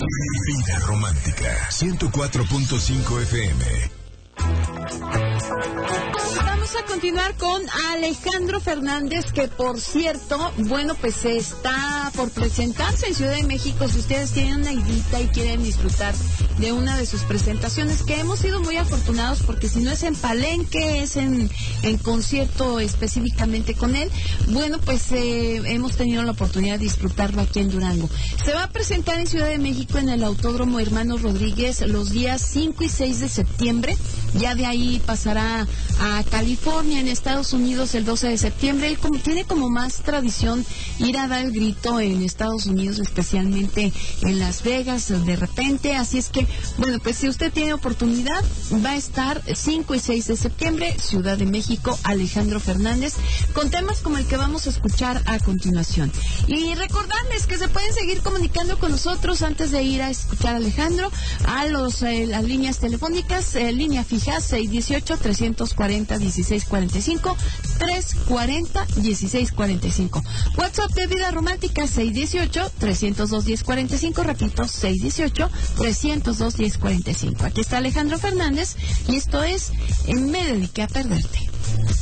Vida Romántica, 104.5 FM. Vamos a continuar con Alejandro Fernández, que por cierto, bueno, pues está por presentarse en Ciudad de México. Si ustedes tienen una idita y quieren disfrutar de una de sus presentaciones, que hemos sido muy afortunados porque si no es en Palenque, es en concierto específicamente con él. Bueno, pues hemos tenido la oportunidad de disfrutarlo aquí en Durango. Se va a presentar en Ciudad de México en el Autódromo Hermanos Rodríguez los días 5 y 6 de septiembre. Ya de ahí pasará a California, en Estados Unidos, el 12 de septiembre. Él tiene como más tradición ir a dar el grito en Estados Unidos, especialmente en Las Vegas, de repente. Así es que, bueno, pues si usted tiene oportunidad, va a estar 5 y 6 de septiembre, Ciudad de México, Alejandro Fernández, con temas como el que vamos a escuchar a continuación. Y recordarles que se pueden seguir comunicando con nosotros antes de ir a escuchar a Alejandro, a las líneas telefónicas, línea fija 618-340-1645, 340-1645. WhatsApp de Vida Romántica 618-302-1045, repito, 618-302-1045. Aquí está Alejandro Fernández y esto es Me dediqué a perderte.